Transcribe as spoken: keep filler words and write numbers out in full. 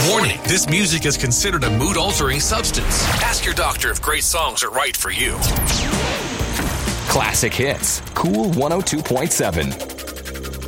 Warning, this music is considered a mood-altering substance. Ask your doctor if great songs are right for you. Classic Hits, Cool one oh two point seven.